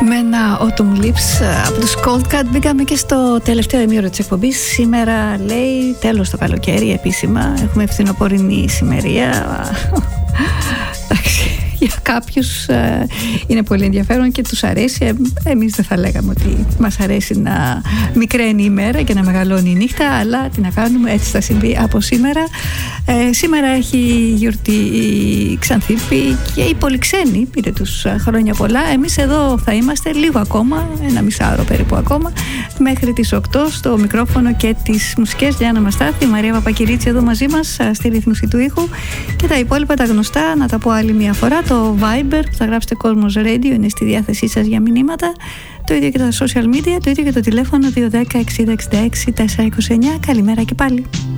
Με ένα Autumn Leaves από τους Cold Cut μπήκαμε και στο τελευταίο ημίωρο της εκπομπής. Σήμερα λέει τέλος το καλοκαίρι επίσημα. Έχουμε φθινοπορεινή ησημερία. Εντάξει, για κάποιους είναι πολύ ενδιαφέρον και τους αρέσει. Εμείς δεν θα λέγαμε ότι μας αρέσει να μικραίνει η μέρα και να μεγαλώνει η νύχτα, αλλά τι να κάνουμε, έτσι θα συμβεί από σήμερα. Σήμερα έχει γιορτή η Ξανθήπη και οι Πολυξένοι, πείτε τους χρόνια πολλά. Εμείς εδώ θα είμαστε λίγο ακόμα, ένα μισάωρο περίπου ακόμα, μέχρι τις 8 στο μικρόφωνο και τις μουσικές. Γιάννα Μαστάθη, Μαρία Παπακυρίτση εδώ μαζί μας στη ρύθμιση του ήχου, και τα υπόλοιπα τα γνωστά να τα πω άλλη μια φορά. Το Viber που θα γράψετε Κόσμος Radio είναι στη διάθεσή σας για μηνύματα, το ίδιο και τα social media, το ίδιο και το τηλέφωνο 210 60 66 429. Καλημέρα και πάλι.